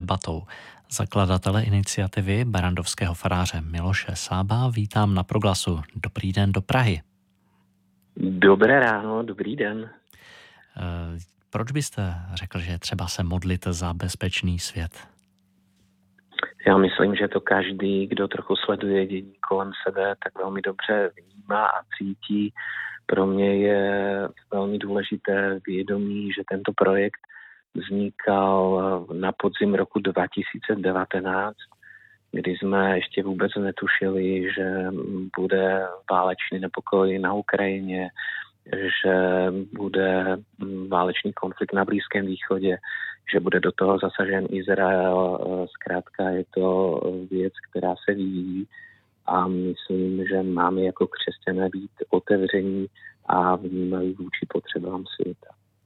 Batou, zakladatele iniciativy barandovského faráře Miloše Sába. Vítám na Proglasu. Dobrý den do Prahy. Dobré ráno, dobrý den. Proč byste řekl, že je třeba se modlit za bezpečný svět? Já myslím, že to každý, kdo trochu sleduje dění kolem sebe, tak velmi dobře vnímá a cítí. Pro mě je velmi důležité vědomí, že tento projekt vznikal na podzim roku 2019, kdy jsme ještě vůbec netušili, že bude válečný nepokoj na Ukrajině, že bude válečný konflikt na Blízkém východě, že bude do toho zasažen Izrael. Zkrátka je to věc, která se vyvíjí a myslím, že máme jako křesťané být otevření a vnímaví vůči potřebám světa.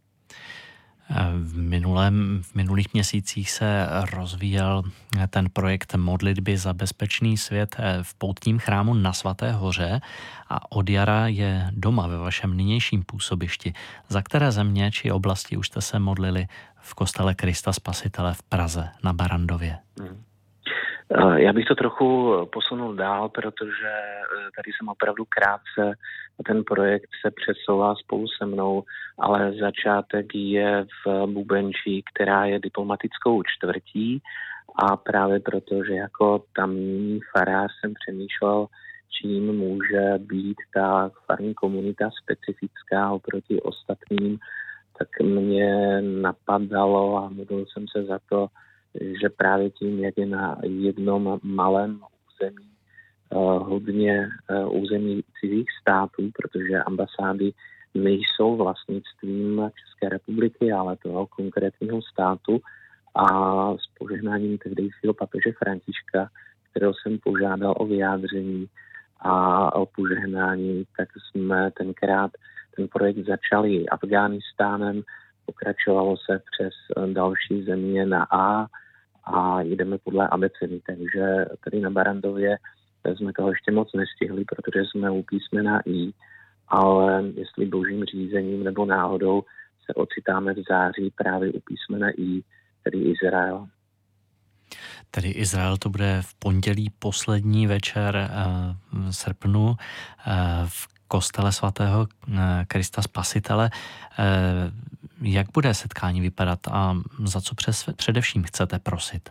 V minulých měsících se rozvíjel ten projekt modlitby za bezpečný svět v poutním chrámu na Svaté hoře a od jara je doma ve vašem nynějším působišti. Za které země či oblasti už jste se modlili v kostele Krista Spasitele v Praze na Barandově? Já bych to trochu posunul dál, protože tady jsem opravdu krátce a ten projekt se přesouvá spolu se mnou, ale začátek je v Bubenči, která je diplomatickou čtvrtí a právě proto, že jako tamní farář jsem přemýšlel, čím může být ta farní komunita specifická oproti ostatním, tak mě napadalo a modlil jsem se za to, že právě tím, jak je na jednom malém území hodně území cizích států, protože ambasády nejsou vlastnictvím České republiky, ale toho konkrétního státu a s požehnáním tehdejšího papeže Františka, kterého jsem požádal o vyjádření a o požehnání, tak jsme tenkrát ten projekt začali Afghánistánem, pokračovalo se přes další země na a jdeme podle abecedy. Takže tady na Barandově jsme toho ještě moc nestihli, protože jsme u písmena I, ale jestli božím řízením nebo náhodou se ocitáme v září právě u písmena I, tedy Izrael. Tedy Izrael, to bude v pondělí poslední večer v srpnu v kostele svatého Krista Spasitele. Jak bude setkání vypadat a za co především chcete prosit?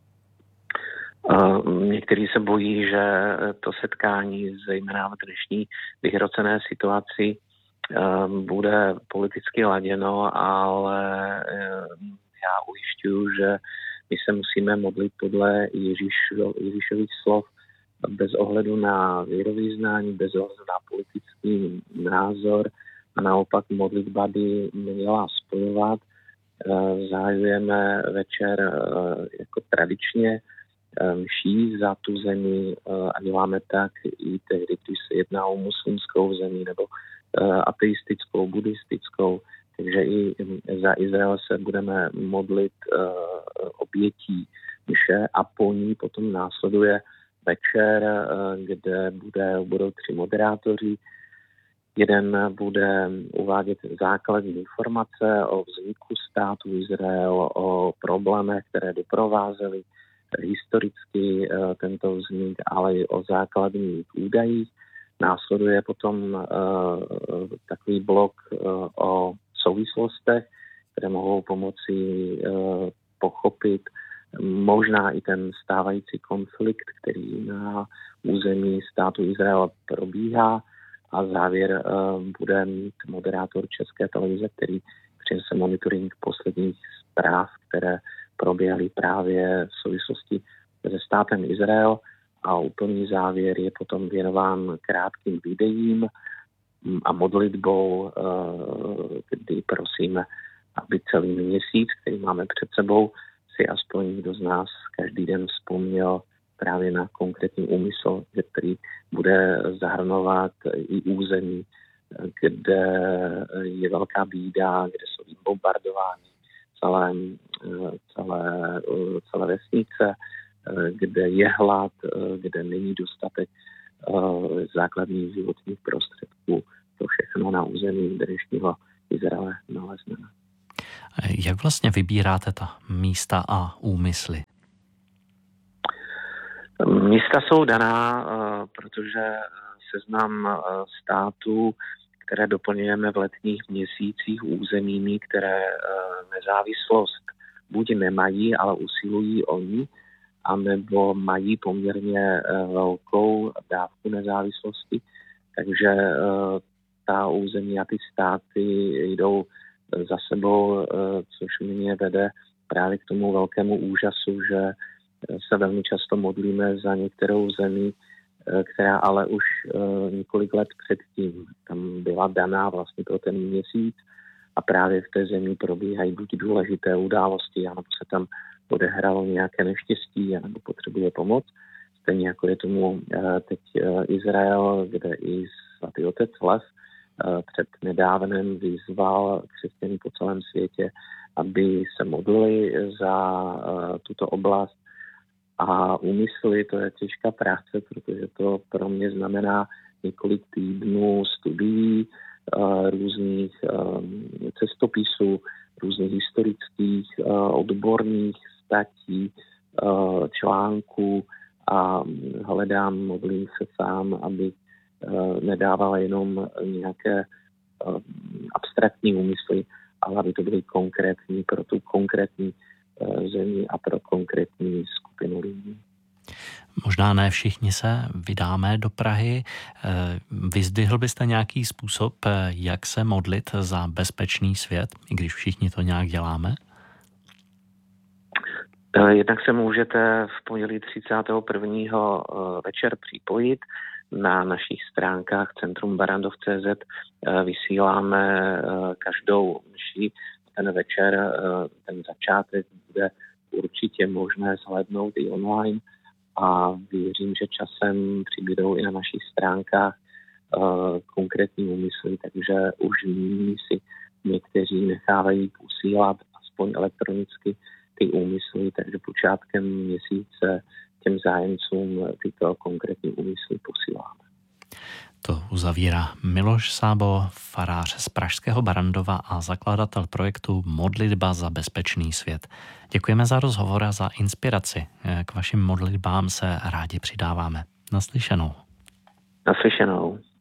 Někteří se bojí, že to setkání, zejména v dnešní vyhrocené situaci, bude politicky laděno, ale já ujišťuju, že my se musíme modlit podle Ježíšových slov bez ohledu na věrovyznání, bez ohledu na politický názor a naopak modlitba by měla spojovat. Zahajujeme večer jako tradičně mší za tu zemi a děláme tak i tehdy, když se jedná o muslimskou zemi nebo ateistickou, buddhistickou. Takže i za Izrael se budeme modlit obětí mše a po ní potom následuje večer, kde budou 3 moderátoři. Jeden bude uvádět základní informace o vzniku státu Izrael, o problémech, které doprovázely historicky tento vznik, ale i o základních údajích. Následuje potom takový blok o souvislostech, které mohou pomoci pochopit možná i ten stávající konflikt, který na území státu Izrael probíhá. A závěr bude mít moderátor České televize, který přinese monitoring posledních zpráv, které proběhly právě v souvislosti se státem Izrael. A úplný závěr je potom věnován krátkým videím a modlitbou, kdy prosíme, aby celý měsíc, který máme před sebou, si aspoň někdo z nás každý den vzpomněl právě na konkrétní úmysl, který bude zahrnovat i území, kde je velká bída, kde jsou bombardování celé vesnice, kde je hlad, kde není dostatek základních životních prostředků. To všechno na území dnešního Izraele nalezneme. Jak vlastně vybíráte ta místa a úmysly? Místa jsou daná, protože seznam států, které doplňujeme v letních měsících územími, které nezávislost buď nemají, ale usilují o ní, anebo mají poměrně velkou dávku nezávislosti. Takže ta území a ty státy jdou za sebou, což mě vede právě k tomu velkému úžasu, že se velmi často modlíme za některou zemi, která ale už několik let předtím tam byla daná vlastně pro ten měsíc a právě v té zemi probíhají buď důležité události, anebo se tam odehralo nějaké neštěstí, anebo potřebuje pomoc. Stejně jako je tomu teď Izrael, kde i svatý otec Lev před nedávnem vyzval křesťany po celém světě, aby se modlili za tuto oblast. A úmysly, to je těžká práce, protože to pro mě znamená několik týdnů studií, různých cestopisů, různých historických, odborných statí, článků a hledám, modlím se sám, aby nedával jenom nějaké abstraktní úmysly, ale aby to byly konkrétní pro tu konkrétní zemi a pro konkrétní skupinu lidí. Možná ne všichni se vydáme do Prahy. Vyzdvihl byste nějaký způsob, jak se modlit za bezpečný svět, i když všichni to nějak děláme? Jednak se můžete v pondělí 31. večer připojit. Na našich stránkách centrumbarandov.cz vysíláme každou mši. Ten večer, ten začátek bude určitě možné zhlédnout i online a věřím, že časem přibydou i na našich stránkách konkrétní úmysly, takže už nyní si někteří nechávají posílat aspoň elektronicky ty úmysly, takže počátkem měsíce těm zájemcům tyto konkrétní úmysly posíláme. To uzavírá Miloš Sábo, farář z pražského Barandova a zakladatel projektu Modlitba za bezpečný svět. Děkujeme za rozhovor a za inspiraci. K vašim modlitbám se rádi přidáváme. Naslyšenou. Naslyšenou.